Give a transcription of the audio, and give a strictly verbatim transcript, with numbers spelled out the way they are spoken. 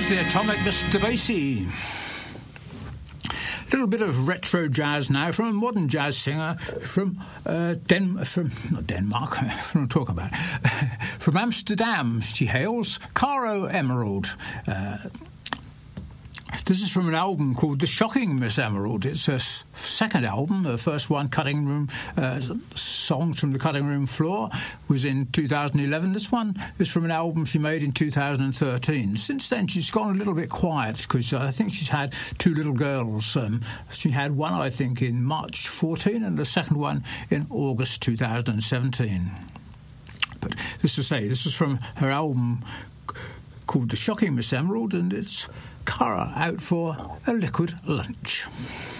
the Atomic Mister Basie. A little bit of retro jazz now from a modern jazz singer from uh, Den from not Denmark. What am I talking about? From Amsterdam, she hails. Caro Emerald. Uh, This is from an album called The Shocking Miss Emerald. It's her second album. The first one, Cutting Room uh, Songs from the Cutting Room Floor, was in two thousand eleven. This one is from an album she made in two thousand thirteen. Since then, she's gone a little bit quiet because I think she's had two little girls. Um, she had one, I think, in March fourteen and the second one in August two thousand seventeen. But this to say, this is from her album called The Shocking Miss Emerald, and it's Cara out for a liquid lunch.